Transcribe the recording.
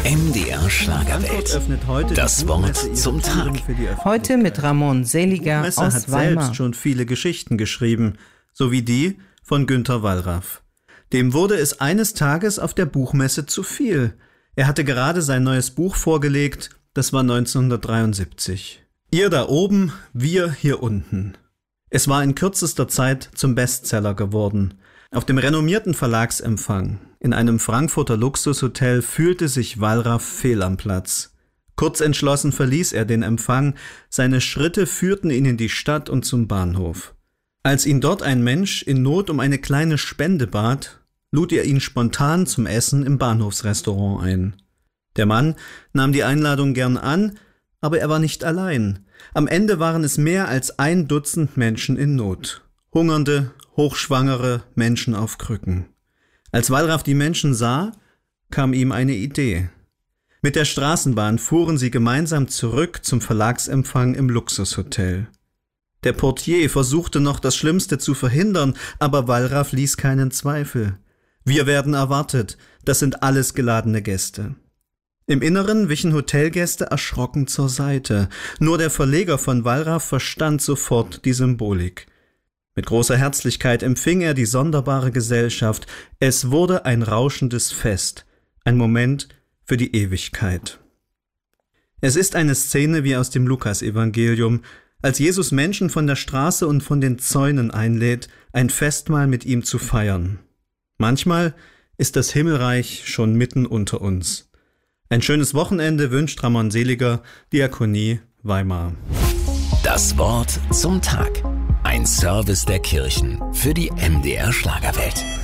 MDR Schlagerwelt. Das Wort zum Tag. Heute mit Ramon Seliger aus hat Weimar. Selbst schon viele Geschichten geschrieben, so wie die von Günter Wallraff. Dem wurde es eines Tages auf der Buchmesse zu viel. Er hatte gerade sein neues Buch vorgelegt, das war 1973. Ihr da oben, wir hier unten. Es war in kürzester Zeit zum Bestseller geworden. Auf dem renommierten Verlagsempfang in einem Frankfurter Luxushotel fühlte sich Wallraff fehl am Platz. Kurzentschlossen verließ er den Empfang, seine Schritte führten ihn in die Stadt und zum Bahnhof. Als ihn dort ein Mensch in Not um eine kleine Spende bat, lud er ihn spontan zum Essen im Bahnhofsrestaurant ein. Der Mann nahm die Einladung gern an, aber er war nicht allein. Am Ende waren es mehr als 1 Dutzend Menschen in Not. Hungernde, hochschwangere Menschen auf Krücken. Als Wallraff die Menschen sah, kam ihm eine Idee. Mit der Straßenbahn fuhren sie gemeinsam zurück zum Verlagsempfang im Luxushotel. Der Portier versuchte noch, das Schlimmste zu verhindern, aber Wallraff ließ keinen Zweifel. Wir werden erwartet, das sind alles geladene Gäste. Im Inneren wichen Hotelgäste erschrocken zur Seite. Nur der Verleger von Wallraff verstand sofort die Symbolik. Mit großer Herzlichkeit empfing er die sonderbare Gesellschaft. Es wurde ein rauschendes Fest, ein Moment für die Ewigkeit. Es ist eine Szene wie aus dem Lukasevangelium, als Jesus Menschen von der Straße und von den Zäunen einlädt, ein Festmahl mit ihm zu feiern. Manchmal ist das Himmelreich schon mitten unter uns. Ein schönes Wochenende wünscht Ramon Seliger, Diakonie Weimar. Das Wort zum Tag. Ein Service der Kirchen für die MDR Schlagerwelt.